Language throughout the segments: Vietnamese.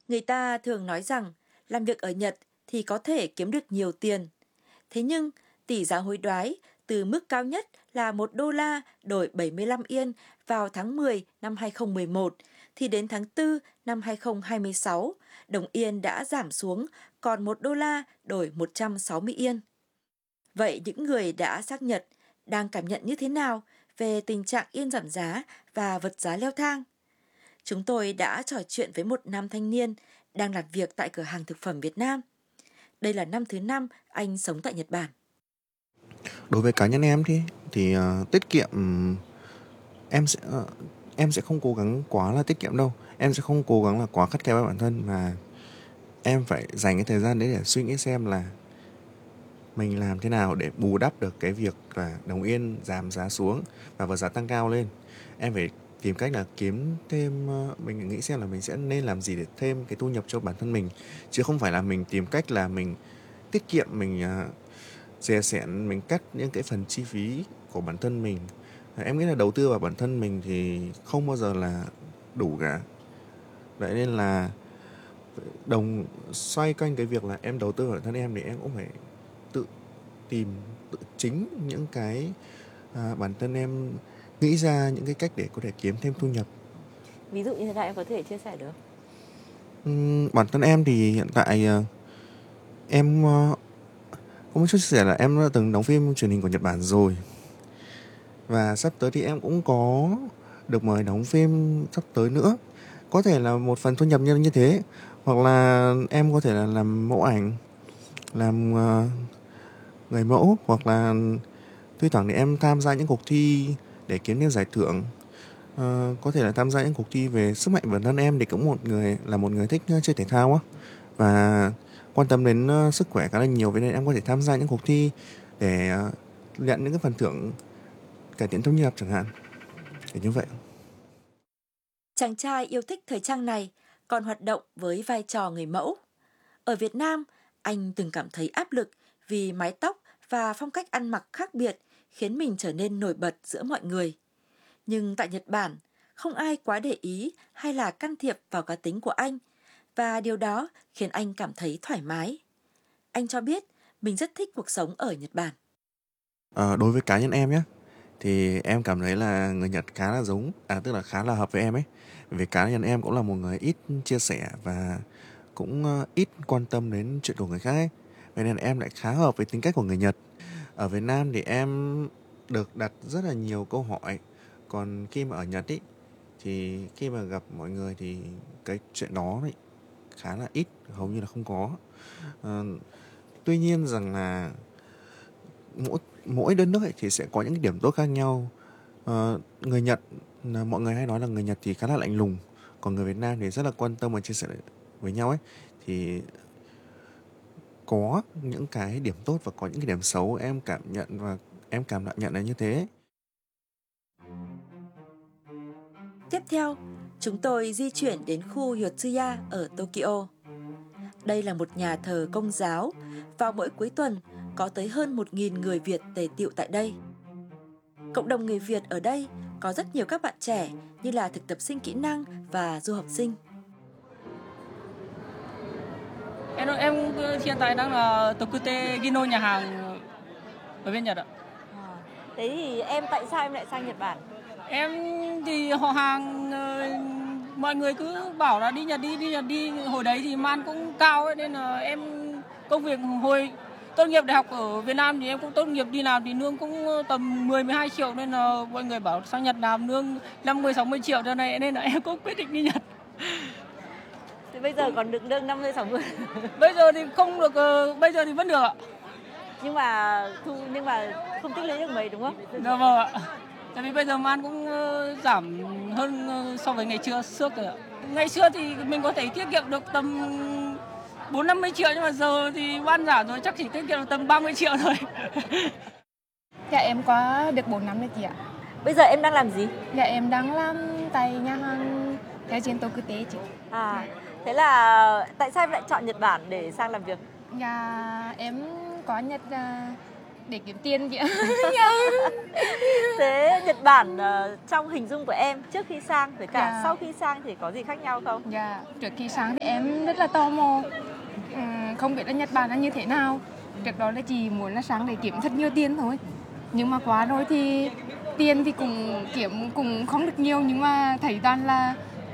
Người ta thường nói rằng làm việc ở Nhật thì có thể kiếm được nhiều tiền. Thế nhưng tỷ giá hối đoái từ mức cao nhất là 1 đô la đổi 75 yên vào tháng 10 năm 2011 thì đến tháng 4 năm 2026, đồng yên đã giảm xuống còn 1 đô la đổi 160 yên. Vậy những người đã sang Nhật đang cảm nhận như thế nào về tình trạng yên giảm giá và vật giá leo thang? Chúng tôi đã trò chuyện với một nam thanh niên đang làm việc tại cửa hàng thực phẩm Việt Nam. Đây là năm thứ 5 anh sống tại Nhật Bản. Đối với cá nhân em thì tiết kiệm em sẽ em sẽ không cố gắng quá là tiết kiệm đâu. Em sẽ không cố gắng là quá khắt khe với bản thân, mà em phải dành cái thời gian đấy để suy nghĩ xem là mình làm thế nào để bù đắp được cái việc là đồng yên giảm giá xuống và vật giá tăng cao lên. Em phải tìm cách là kiếm thêm, mình nghĩ xem là mình sẽ nên làm gì để thêm cái thu nhập cho bản thân mình, chứ không phải là mình tìm cách là mình tiết kiệm, mình dè sẻn, mình cắt những cái phần chi phí của bản thân mình. Em nghĩ là đầu tư vào bản thân mình thì không bao giờ là đủ cả. Vậy nên là xoay quanh cái việc là em đầu tư vào bản thân em thì em cũng phải tự tìm tự chính những cái bản thân em nghĩ ra những cái cách để có thể kiếm thêm thu nhập. Ví dụ như thế nào em có thể chia sẻ được? Bản thân em thì hiện tại em cũng chia sẻ là em đã từng đóng phim truyền hình của Nhật Bản rồi, và sắp tới thì em cũng có được mời đóng phim sắp tới nữa. Có thể là một phần thu nhập như thế, hoặc là em có thể là làm mẫu ảnh, làm người mẫu, hoặc là thi thoảng thì em tham gia những cuộc thi để kiếm thêm giải thưởng. Có thể là tham gia những cuộc thi về sức mạnh bản thân. Em thì cũng một người thích chơi thể thao á, và quan tâm đến sức khỏe khá là nhiều, vậy nên em có thể tham gia những cuộc thi để nhận những cái phần thưởng cải thiện thu nhập chẳng hạn, kiểu như vậy. Chàng trai yêu thích thời trang này còn hoạt động với vai trò người mẫu. Ở Việt Nam, anh từng cảm thấy áp lực vì mái tóc và phong cách ăn mặc khác biệt khiến mình trở nên nổi bật giữa mọi người. Nhưng tại Nhật Bản, không ai quá để ý hay là can thiệp vào cá tính của anh, và điều đó khiến anh cảm thấy thoải mái. Anh cho biết mình rất thích cuộc sống ở Nhật Bản. Đối với cá nhân em nhé, thì em cảm thấy là người Nhật khá là tức là khá là hợp với em ấy. Vì cá nhân em cũng là một người ít chia sẻ và cũng ít quan tâm đến chuyện của người khác ấy. Vậy nên em lại khá hợp với tính cách của người Nhật. Ở Việt Nam thì em được đặt rất là nhiều câu hỏi. Còn khi mà ở Nhật ý, thì khi mà gặp mọi người thì cái chuyện đó ấy, khá là ít, hầu như là không có. Ờ, Tuy nhiên rằng là mỗi đất nước ấy thì sẽ có những cái điểm tốt khác nhau. Người Nhật, mọi người hay nói là người Nhật thì khá là lạnh lùng, còn người Việt Nam thì rất là quan tâm và chia sẻ với nhau ấy. Thì có những cái điểm tốt và có những cái điểm xấu, em cảm nhận và em cảm nhận là như thế. Tiếp theo, chúng tôi di chuyển đến khu Yotsuya ở Tokyo. Đây là một nhà thờ Công giáo. Vào mỗi cuối tuần, có tới hơn 1.000 người Việt tề tựu tại đây. Cộng đồng người Việt ở đây có rất nhiều các bạn trẻ như là thực tập sinh kỹ năng và du học sinh. Em hiện tại đang là Tokute Gino, nhà hàng ở bên Nhật ạ. Thế thì tại sao em lại sang Nhật Bản? Em thì họ hàng mọi người cứ bảo là đi Nhật đi. Hồi đấy thì man cũng cao ấy, nên là em công việc hồi tốt nghiệp đại học ở Việt Nam thì em cũng tốt nghiệp đi làm thì lương cũng tầm 10-12 triệu, nên là mọi người bảo sang Nhật làm lương 50-60 triệu cho này, nên là em cũng quyết định đi Nhật. Thì bây giờ còn được lương 50-60. Bây giờ thì không được, bây giờ thì vẫn được ạ. Nhưng mà không tích lũy được mấy đúng không? Dạ vâng ạ. Tại vì bây giờ man cũng giảm hơn so với ngày trước rồi ạ. Ngày xưa thì mình có thể tiết kiệm được tầm 40-50 triệu, nhưng mà giờ thì man giảm rồi, chắc chỉ tiết kiệm được tầm 30 triệu thôi. Dạ em có được 4 năm rồi chị ạ. Bây giờ em đang làm gì? Dạ em đang làm tại nhà hàng theo trên Tokute chị. Thế là tại sao em lại chọn Nhật Bản để sang làm việc? Dạ em có để kiếm tiền chị. Thế Nhật Bản trong hình dung của em trước khi sang với cả Dạ. sau khi sang thì có gì khác nhau không? Dạ, trước khi sang thì em rất là tò mò, không biết là Nhật Bản là như thế nào. Trước đó là chỉ muốn là sang để kiếm thật nhiều tiền thôi. Nhưng mà qua rồi thì tiền thì cũng kiếm cũng không được nhiều, nhưng mà thấy toàn là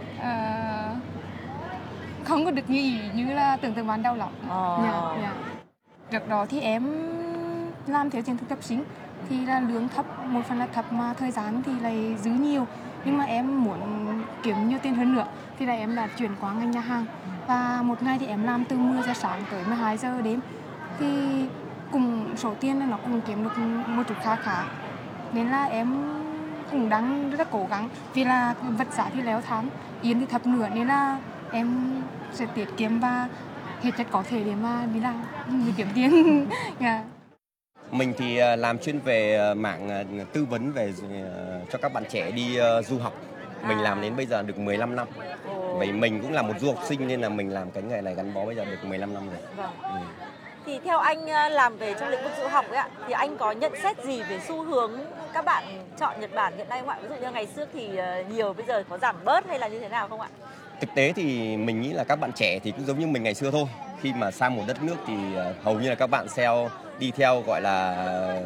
không có được như ý như là tưởng tượng ban đầu lắm. Dạ. Trước đó thì em làm theo trường thực tập sinh thì là lương thấp, một phần là thấp mà thời gian thì lại dư nhiều. Nhưng mà em muốn kiếm nhiều tiền hơn nữa thì là em đã chuyển qua ngành nhà hàng. Và một ngày thì em làm từ 10 giờ sáng tới 12 giờ đêm. Thì cùng số tiền là nó cũng kiếm được một chút khá khá. Nên là em cũng đang rất là cố gắng, vì là vật giá thì leo thang, yên thì thấp nữa, nên là em sẽ tiết kiệm và hết chất có thể để mà đi làm, đi kiếm tiền. Yeah. Mình thì làm chuyên về mảng tư vấn về cho các bạn trẻ đi du học. Mình làm đến bây giờ được 15 năm. Vậy mình cũng là một du học sinh nên là mình làm cái nghề này gắn bó bây giờ được 15 năm rồi. Vâng. Thì theo anh làm về trong lĩnh vực du học ấy ạ, thì anh có nhận xét gì về xu hướng các bạn chọn Nhật Bản hiện nay không ạ? Ví dụ như ngày trước thì nhiều, bây giờ có giảm bớt hay là như thế nào không ạ? Thực tế thì mình nghĩ là các bạn trẻ thì cũng giống như mình ngày xưa thôi. Khi mà sang một đất nước thì hầu như là các bạn đi theo gọi là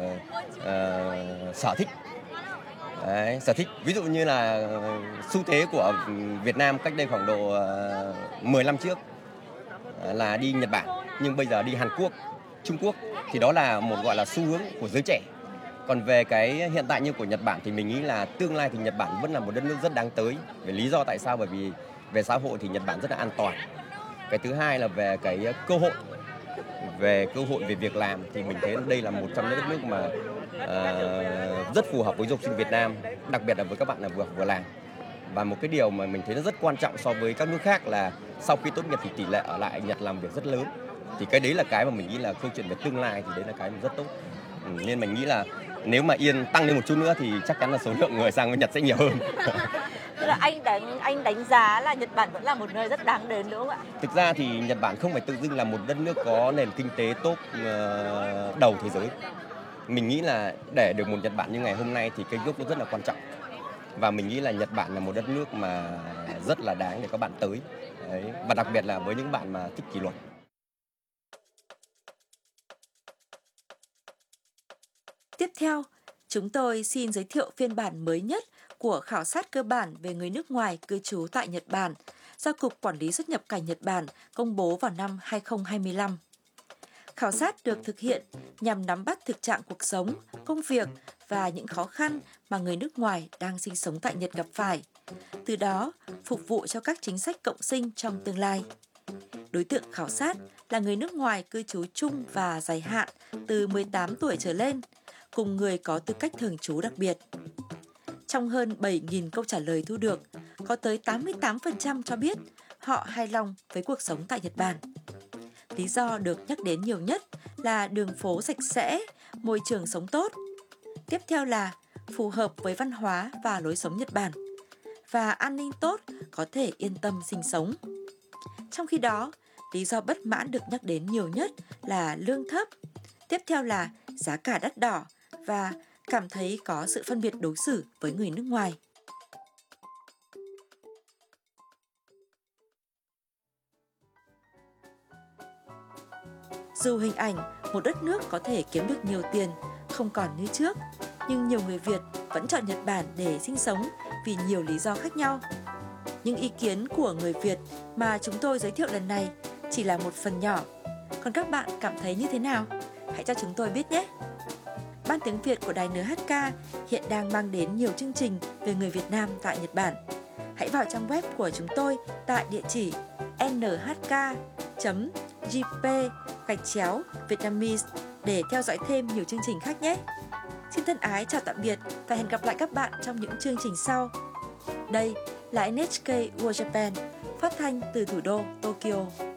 sở thích. Đấy, sở thích. Ví dụ như là xu thế của Việt Nam cách đây khoảng độ 10 năm trước là đi Nhật Bản, nhưng bây giờ đi Hàn Quốc, Trung Quốc thì đó là một gọi là xu hướng của giới trẻ. Còn về cái hiện tại như của Nhật Bản thì mình nghĩ là tương lai thì Nhật Bản vẫn là một đất nước rất đáng tới. Về lý do tại sao? Bởi vì về xã hội thì Nhật Bản rất là an toàn. Cái thứ hai là về cái cơ hội về việc làm thì mình thấy đây là một trong những đất nước mà rất phù hợp với du học sinh Việt Nam, đặc biệt là với các bạn là vừa làm. Và một cái điều mà mình thấy nó rất quan trọng so với các nước khác là sau khi tốt nghiệp thì tỷ lệ ở lại Nhật làm việc rất lớn. Thì cái đấy là cái mà mình nghĩ là câu chuyện về tương lai thì đấy là cái rất tốt. Nên mình nghĩ là nếu mà Yên tăng lên một chút nữa thì chắc chắn là số lượng người sang với Nhật sẽ nhiều hơn. Tức là anh đánh giá là Nhật Bản vẫn là một nơi rất đáng đến đúng không ạ? Thực ra thì Nhật Bản không phải tự dưng là một đất nước có nền kinh tế top đầu thế giới. Mình nghĩ là để được một Nhật Bản như ngày hôm nay thì cái gốc nó rất là quan trọng. Và mình nghĩ là Nhật Bản là một đất nước mà rất là đáng để các bạn tới. Đấy. Và đặc biệt là với những bạn mà thích kỷ luật. Tiếp theo, chúng tôi xin giới thiệu phiên bản mới nhất của khảo sát cơ bản về người nước ngoài cư trú tại Nhật Bản do Cục Quản lý xuất nhập cảnh Nhật Bản công bố vào năm 2025. Khảo sát được thực hiện nhằm nắm bắt thực trạng cuộc sống, công việc và những khó khăn mà người nước ngoài đang sinh sống tại Nhật gặp phải, từ đó phục vụ cho các chính sách cộng sinh trong tương lai. Đối tượng khảo sát là người nước ngoài cư trú chung và dài hạn từ 18 tuổi trở lên, cùng người có tư cách thường trú đặc biệt. Trong hơn 7.000 câu trả lời thu được, có tới 88% cho biết họ hài lòng với cuộc sống tại Nhật Bản. Lý do được nhắc đến nhiều nhất là đường phố sạch sẽ, môi trường sống tốt. Tiếp theo là phù hợp với văn hóa và lối sống Nhật Bản. Và an ninh tốt, có thể yên tâm sinh sống. Trong khi đó, lý do bất mãn được nhắc đến nhiều nhất là lương thấp. Tiếp theo là giá cả đắt đỏ và cảm thấy có sự phân biệt đối xử với người nước ngoài. Dù hình ảnh một đất nước có thể kiếm được nhiều tiền không còn như trước, nhưng nhiều người Việt vẫn chọn Nhật Bản để sinh sống vì nhiều lý do khác nhau. Những ý kiến của người Việt mà chúng tôi giới thiệu lần này chỉ là một phần nhỏ. Còn các bạn cảm thấy như thế nào? Hãy cho chúng tôi biết nhé! Ban tiếng Việt của đài NHK hiện đang mang đến nhiều chương trình về người Việt Nam tại Nhật Bản. Hãy vào trang web của chúng tôi tại địa chỉ nhk.jp/Vietnamese để theo dõi thêm nhiều chương trình khác nhé! Xin thân ái chào tạm biệt và hẹn gặp lại các bạn trong những chương trình sau. Đây là NHK World Japan, phát thanh từ thủ đô Tokyo.